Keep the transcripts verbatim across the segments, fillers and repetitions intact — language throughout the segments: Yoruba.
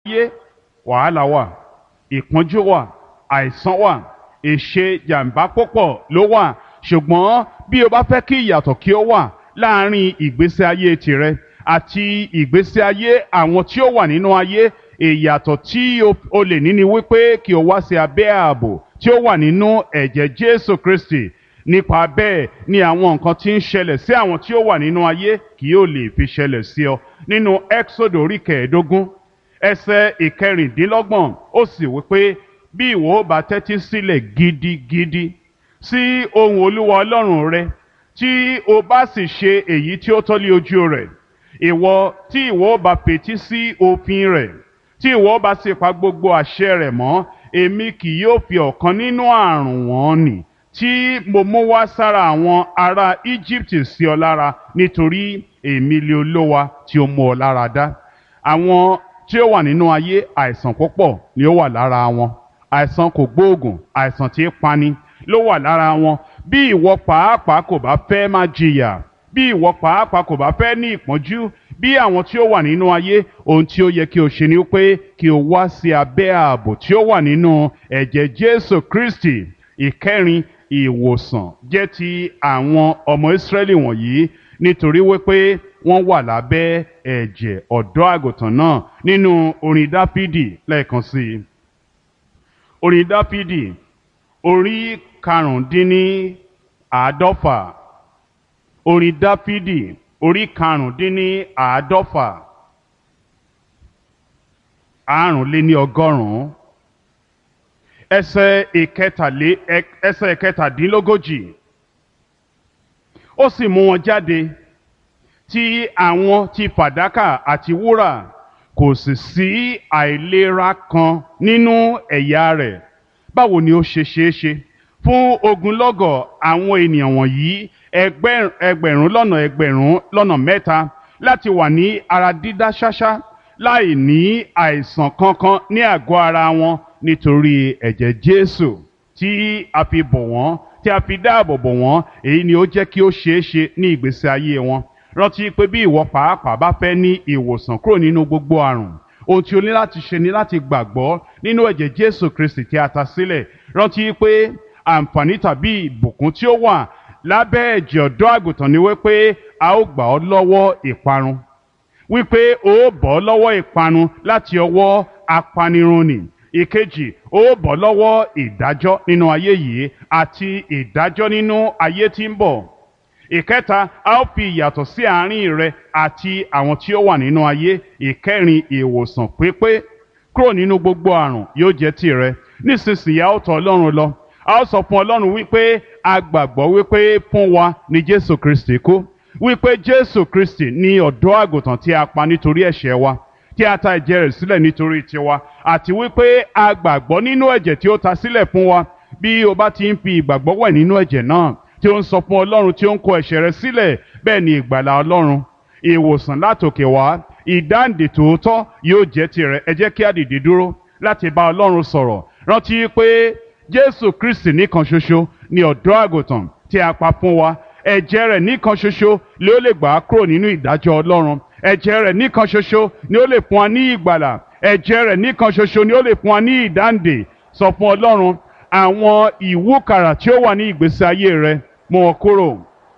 ayé wàhálà wà, ìpọ́njú wà, àìsàn wà, èṣe jàǹbá púpọ̀ ló wà. Ṣùgbọ́n bí o bá fẹ́ kí ìyàtọ̀ kí ó wà láàárín ìgbésí ayé tìrẹ àti ìgbésí ayé àwọn tí ó wà nínú ayé, ìyàtọ̀ tí o, o lè ní ni wípé kí o wá sí abẹ́ ààbò tí ó wà nínú ẹ̀jẹ̀ Jésù Kristi. Nípa bẹ́ẹ̀ ni àwọn nǹkan tí ń ṣẹlẹ̀ sí àwọn tí ó wà nínú ayé kì yóò lè fi ṣẹlẹ̀ sí ọ. Nínú Ẹ́kísódù orí kẹẹ̀ẹ́dógún ẹsẹ̀ ìkẹrìndínlọ́gbọ̀n ó sì wípé bí ìwọ ó bá tẹ́tí sílẹ̀ gidigidi sí ohùn Olúwa Ọlọ́run rẹ, tí o bá sì ṣe èyí tí ó tọ́ lé ojú rẹ̀, ìwọ tí ìwọ ó bá fetí sí òfin rẹ̀, tí ìwọ ó bá sì pa gbogbo àṣẹ rẹ̀ mọ́, èmi kì yóò fi ọ̀kan nínú àrùn wọn nì tí mo mú wá sára àwọn ará Íjíbítì sí ọ lára, nítorí èmi lé Olúwa tí ó mú ọ lára dá. Àwọn tí ó wà nínú ayé àìsàn púpọ̀ ni ó wà lára wọn, àìsàn kò gbóògùn, àìsàn tí ń pani ló wà lára wọn. Bí ìwọ pàápàá kò bá fẹ́ máa jìyà, bí ìwọ pàápàá kò bá fẹ́ ní ìpọ́njú bí àwọn tí ó wà nínú ayé, ohun tí ó yẹ kí o ṣe ni pé kí o wá sí abẹ́ ààbò tí ó wà nínú ẹ̀jẹ̀ Jésù Kristi. Ìkẹrin, ìwòsàn jẹ́ ti àwọn ọmọ Ísírẹ́lì wọ̀nyí nítorí wípé wọ́n wà lábẹ́ ẹ̀jẹ̀ ọ̀dọ́ àgùntàn náà. Nínú orin Dáfídì lẹ́ẹ̀kan sí i, orin Dáfídì orí karùndínní àádọ́fà, orin Dáfídì orí karùndínní àádọ́fà, àrùnléní ọgọ́rùn-ún ẹsẹ̀ ìkẹtàlé ẹsẹ̀ ìkẹtàdínlógójì. Ó sì mú wọn jáde ti àwọn ti fàdákà àti wúrà, kò sì sí àìlera kan nínú ẹ̀yà rẹ̀. Báwo ni ó ṣe ṣeé ṣe fún ogunlọ́gọ̀ àwọn ènìyàn wọ̀nyí, ẹgbẹ̀rún lọ́nà ẹgbẹ̀rún lọ́nà mẹ́ta, láti wà ní ara dídá ṣáṣá láì ní àìsàn kankan ní àgọ́ ara wọn? Nítorí ẹ̀jẹ̀ Jésù tí a fi bò wọ́n, tí a fi dáàbò bò wọ́n, èyí ni ó jẹ́ kí ó ṣeé ṣe ní ìgbésí ayé wọn. Rántí pé bí ìwọ pàápàá bá fẹ́ ní ìwòsàn kúrò nínú gbogbo àrùn, ohun tí o ní láti ṣe ni láti gbàgbọ́ nínú ẹ̀jẹ̀ Jésù Kristi tí a ta sílẹ̀. Rántí pé àǹfààní tàbí ìbùkún tí ó wà lábẹ́ ẹ̀jẹ̀ ọ̀dọ́ àgùntàn ni wípé a ó gbà ọ́ lọ́wọ́ ìparun, wípé o ó bọ́ lọ́wọ́ ìparun láti ọwọ́ apanirun nì. Ìkejì, ó bọ́ lọ́wọ́ ìdájọ́ nínú ayé yìí àti ìdájọ́ nínú ayé tí ń bọ̀. Ìkẹta, a ó fi ìyàtọ̀ sí àárín rẹ àti àwọn tí ó wà nínú ayé. Ìkẹrin, ìwòsàn pípé kúrò nínú gbogbo àrùn yóò jẹ́ tìrẹ. Nísinsìnyí a ó tọ̀ Ọlọ́run lọ, a ó sọ fún Ọlọ́run wípé a gbàgbọ́ wípé fún wa ni Jésù Kristi kú, wípé Jésù Kristi ni ọ̀dọ́ àgùntàn tí a pa nítorí ẹ̀ṣẹ̀ wa, tí a ta ẹ̀jẹ̀ rẹ̀ sílẹ̀ nítorí tiwa, àti wípé a gbàgbọ́ nínú ẹ̀jẹ̀ tí ó ta sílẹ̀ fún wa. Bí o bá ti ń fi ìgbàgbọ́ wẹ̀ nínú ẹ̀jẹ̀ náà, tí ó ń sọ fún Ọlọ́run tí ó ń kó ẹ̀ṣẹ̀ rẹ̀ sílẹ̀, bẹ́ẹ̀ ni ìgbàlà Ọlọ́run, ìwòsàn látòkè wá, ìdáǹdè tòótọ́ yóò jẹ́ tirẹ̀. Ẹ jẹ́ kí a dìde dúró láti bá Ọlọ́run sọ̀rọ̀. Rántí pé Jésù Kristi nìkan ṣoṣo ni ọ̀dọ́ àgùntàn tí a pa fún wa. Ẹ̀jẹ̀ rẹ̀ nìkan ṣoṣo ni ó lè gbà á kúrò nínú ìdájọ́ Ọlọ́run. Ẹ̀jẹ̀ rẹ̀ nìkan ṣoṣo ni ó lè fún wa ní ìgbàlà. Ẹ̀jẹ̀ rẹ̀ nìkan ṣoṣo ni ó lè fún wa ní ìdáǹdè. Sọ fún Ọlọ́run àwọn ìwúkàrà tí ó wà ní ìgbésí ayé rẹ, mú wọn kúrò.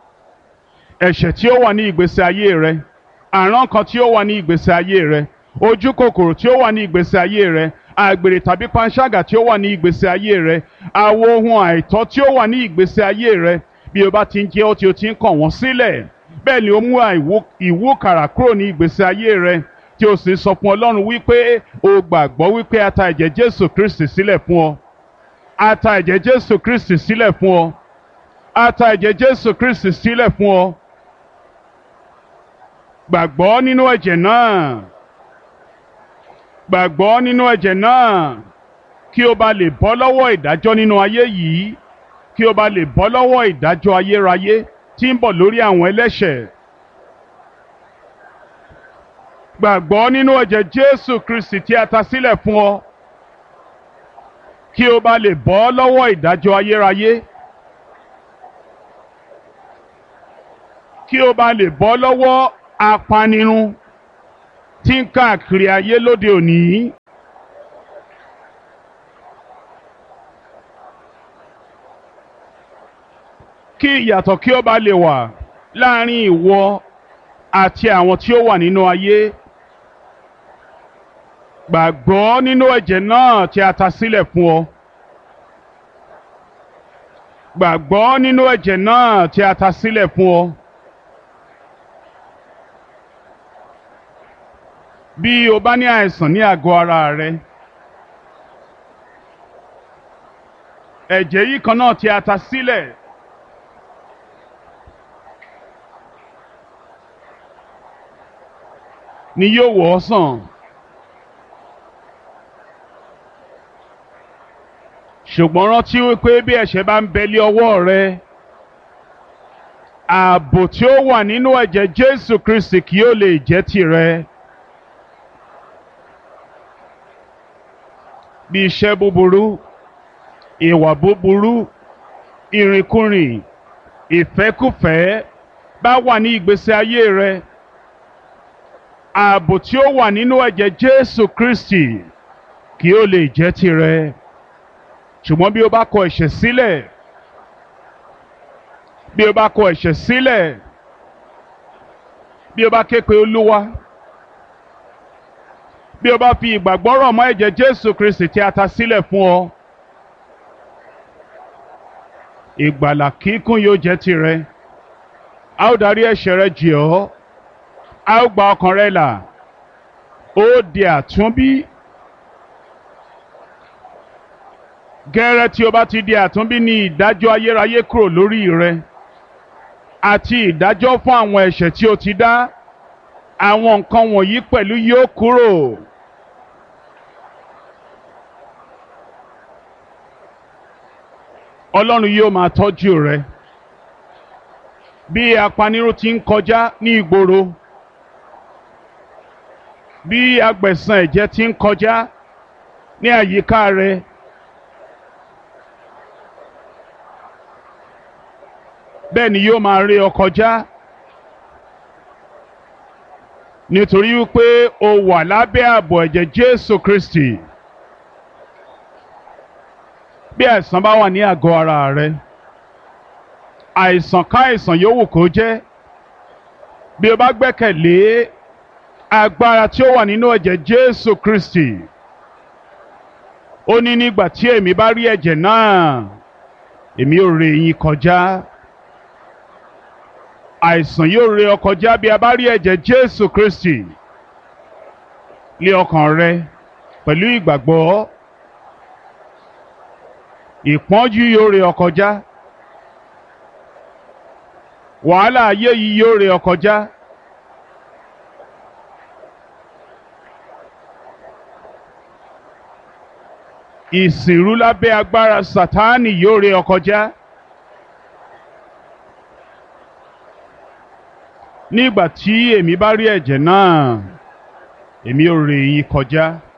Ẹ̀ṣẹ̀ tí ó wà ní ìgbésí ayé rẹ, àrán kan tí ó wà ní ìgbésí ayé rẹ, ojú kòkòrò tí ó wà ní ìgbésí ayé rẹ, àgbèrè tàbí panṣágà tí ó wà ní ìgbésí ayé rẹ, àwọn ohun àìtọ́ tí ó wà ní ìgbésí ayé rẹ. Bí o bá ti ń jẹ́ ọ́ tí o ti ń kọ̀ wọ́n sílẹ̀, bẹ́ẹ̀ ni ó mú ìwúkàrà kúrò ní ìgbésí ayé rẹ, tí o sì sọ fún Ọlọ́run wípé o gbàgbọ́ wípé a ta ẹ̀jẹ̀ Jésù Kristi sílẹ̀ fún ọ. A ta ẹ̀jẹ̀ Jésù Kristi sílẹ̀ fún ọ. A ta ẹ̀jẹ̀ Jésù Kristi sílẹ̀ fún ọ. Gbàgbọ́ nínú ẹ̀jẹ̀ náà. Gbàgbọ́ nínú ẹ̀jẹ̀ náà kí o bá lè bọ́ lọ́wọ́ ìdájọ́ nínú ayé yìí, kí o bá lè bọ́ lọ́wọ́ ìdájọ́ ayérayé tí ń bọ̀ lórí àwọn ẹlẹ́ṣẹ̀. Gbàgbọ́ nínú ẹ̀jẹ̀ Jésù Kristi tí a ta sílẹ̀ fún ọ, kí o bá lè bọ́ lọ́wọ́ ìdájọ́ ayérayé, kí o bá lè bọ́ lọ́wọ́ apanirun tí ń káàkiri ayé lóde òní. kí ìyàtọ̀ kí ó bá lè wà láàrin ìwọ àti àwọn tí ó wà nínú ayé. Gbàgbọ́ nínú ẹ̀jẹ̀ náà tí a ta sílẹ̀ fún ọ. Gbàgbọ́ nínú ẹ̀jẹ̀ náà tí a ta sílẹ̀ fún ọ. Bí o bá ní àìsàn ní àgọ́ ara rẹ, ẹ̀jẹ̀ yìí kan náà tí a ta sílẹ̀ ni yóò wò ọ́ sàn. Ṣùgbọ́n rántí wípé bí ẹ̀ṣẹ̀ bá ń bẹ lé ọwọ́ rẹ, ààbò tí ó wà nínú ẹ̀jẹ̀ Jésù Kristi kì yóò lè jẹ́ tìrẹ. Bí iṣẹ́ búburú, ìwà búburú, ìrìnkúrìn, ìfẹ́kúfẹ̀ẹ́ bá wà ní ìgbésí ayé rẹ, ààbò tí ó wà nínú ẹ̀jẹ̀ Jésù Kristi kì yóò lè jẹ́ tìrẹ. Ṣùgbọ́n bí o bá kọ ẹ̀ṣẹ̀ sílẹ̀, bí o bá kọ ẹ̀ṣẹ̀ sílẹ̀, bí o bá ké pe Olúwa, bí o bá fi ìgbàgbọ́ rọ̀ mọ́ ẹ̀jẹ̀ Jésù Kristi tí a ta sílẹ̀ fún ọ, ìgbàlà kíkún yóò jẹ́ tìrẹ. A ó darí ẹ̀ṣẹ̀ rẹ jì ọ́, a ó gba ọkàn rẹ là, ó di àtúnbí. Gẹ́rẹ́ tí o bá ti di àtúnbí ni ìdájọ́ ayérayé kúrò lórí rẹ àti ìdájọ́ fún àwọn ẹ̀ṣẹ̀ tí o ti dá. Àwọn nǹkan wọ̀nyí pẹ̀lú yóò kúrò. Ọlọ́run yóò máa tọ́jú rẹ. Bí apanirun ti ń kọjá ní ìgboro, bí agbẹ̀san ẹ̀jẹ̀ ti ń kọjá ní àyíká rẹ, bẹ́ẹ̀ ni yóò máa ré ọ kọjá, nítorí wípé o wà lábẹ́ ààbò ẹ̀jẹ̀ Jésù Kristi. Bí àìsàn bá wà ní àgọ́ ara rẹ, àìsàn ká àìsàn yòówù kó jẹ́, bí o bá gbẹ́kẹ̀lé agbára tí ó wà nínú ẹ̀jẹ̀ Jésù Kristi, ó ní nígbà tí èmi bá rí ẹ̀jẹ̀ náà, èmi ó ré yín kọjá. Àìsàn yóò ré ọ kọjá bí a bá rí ẹ̀jẹ̀ Jésù Kristi lé ọkàn rẹ pẹ̀lú ìgbàgbọ́. Ìpọ́njú yóò ré ọ kọjá. Wàhálà ayé yìí yóò ré ọ kọjá. Ìsìnrú lábẹ́ agbára Sátánì yóò ré ọ kọjá. Nígbà tí èmi bá rí ẹ̀jẹ̀ náà, èmi ó ré yín kọjá.